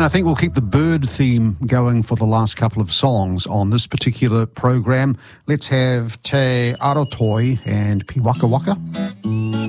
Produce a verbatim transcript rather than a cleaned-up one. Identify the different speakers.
Speaker 1: I think we'll keep the bird theme going for the last couple of songs on this particular program. Let's have Te Arotoi and Pi Waka Waka.